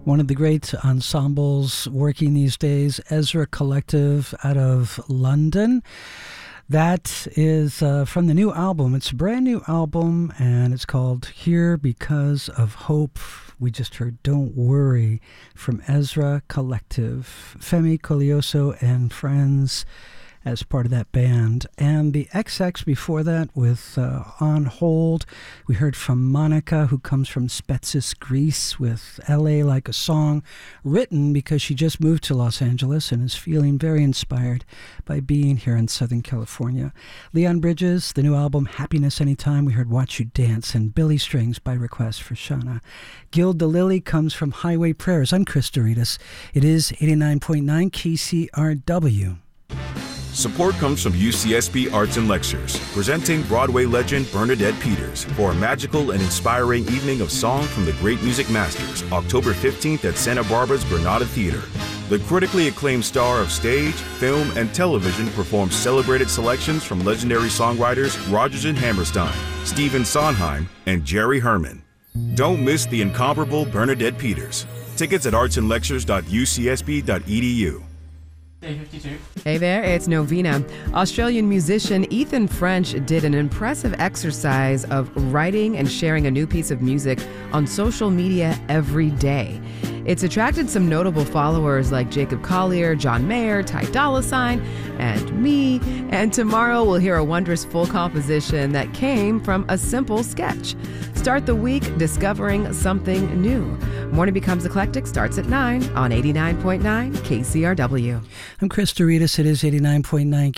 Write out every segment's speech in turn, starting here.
One of the great ensembles working these days, Ezra Collective out of London. That is from the new album. It's a brand new album, and it's called Here Because of Hope. We just heard Don't Worry from Ezra Collective. Femi Colioso and friends as part of that band. And the XX before that with On Hold. We heard from Monica, who comes from Spetses, Greece, with LA Like a Song, written because she just moved to Los Angeles and is feeling very inspired by being here in Southern California. Leon Bridges, the new album Happiness Anytime. We heard Watch You Dance, and Billy Strings by request for Shauna. Gil DeLilly comes from Highway Prayers. I'm Chris Doritas. It is 89.9 KCRW. Support comes from UCSB Arts and Lectures, presenting Broadway legend Bernadette Peters for a magical and inspiring evening of song from the great music masters, October 15th at Santa Barbara's Granada Theater. The critically acclaimed star of stage, film, and television performs celebrated selections from legendary songwriters Rodgers and Hammerstein, Stephen Sondheim, and Jerry Herman. Don't miss the incomparable Bernadette Peters. Tickets at artsandlectures.ucsb.edu. Hey there, it's Novena. Australian musician Ethan French did an impressive exercise of writing and sharing a new piece of music on social media every day. It's attracted some notable followers like Jacob Collier, John Mayer, Ty Dolla $ign, and me. And tomorrow we'll hear a wondrous full composition that came from a simple sketch. Start the week discovering something new. Morning Becomes Eclectic starts at 9 on 89.9 KCRW. I'm Chris Doritas. It is 89.9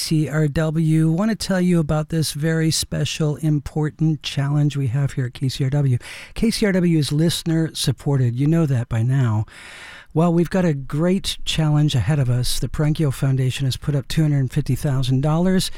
KCRW. Want to tell you about this very special, important challenge we have here at KCRW. KCRW is listener supported. You know that by now. Well, we've got a great challenge ahead of us. The Parenchio Foundation has put up $250,000.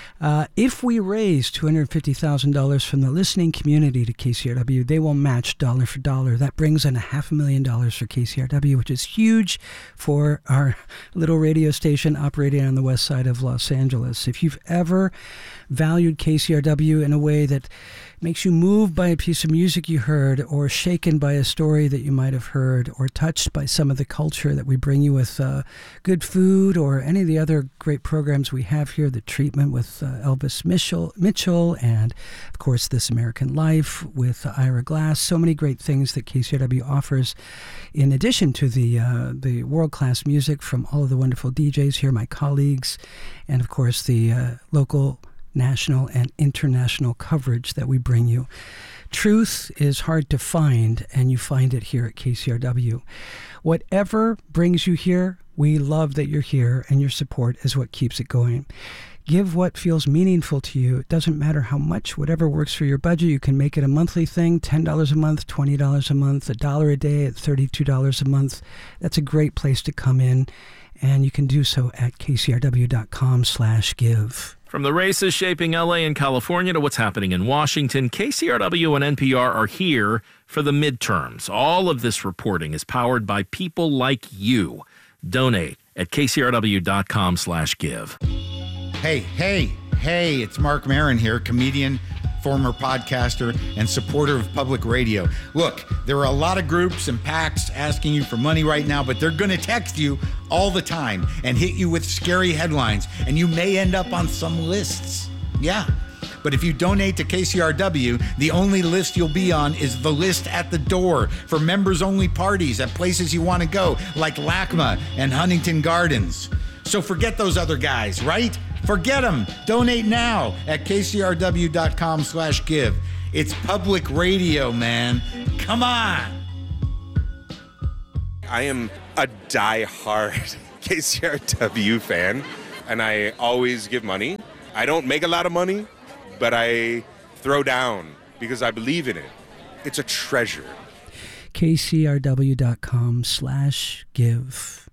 If we raise $250,000 from the listening community to KCRW, they will match dollar for dollar. That brings in $500,000 for KCRW, which is huge for our little radio station operating on the west side of Los Angeles. If you've ever valued KCRW in a way that makes you moved by a piece of music you heard, or shaken by a story that you might have heard, or touched by some of the culture that we bring you with good food, or any of the other great programs we have here, the treatment with Elvis Mitchell, and of course This American Life with Ira Glass. So many great things that KCRW offers, in addition to the world-class music from all of the wonderful DJs here, my colleagues, and of course the local, national, and international coverage that we bring you. Truth is hard to find, and you find it here at KCRW. Whatever brings you here, we love that you're here, and your support is what keeps it going. Give what feels meaningful to you. It doesn't matter how much, whatever works for your budget. You can make it a monthly thing, $10 a month, $20 a month, $1 a day at $32 a month. That's a great place to come in, and you can do so at kcrw.com/give. From the races shaping LA and California to what's happening in Washington, KCRW and NPR are here for the midterms. All of this reporting is powered by people like you. Donate at kcrw.com/give. Hey, it's Mark Maron here, comedian, former podcaster, and supporter of public radio. Look, there are a lot of groups and PACs asking you for money right now, but they're going to text you all the time and hit you with scary headlines, and you may end up on some lists. Yeah. But if you donate to KCRW, the only list you'll be on is the list at the door for members-only parties at places you want to go, like LACMA and Huntington Gardens. So forget those other guys, right? Forget them. Donate now at kcrw.com/give. It's public radio, man. Come on. I am a die-hard KCRW fan, and I always give money. I don't make a lot of money, but I throw down because I believe in it. It's a treasure. kcrw.com/give.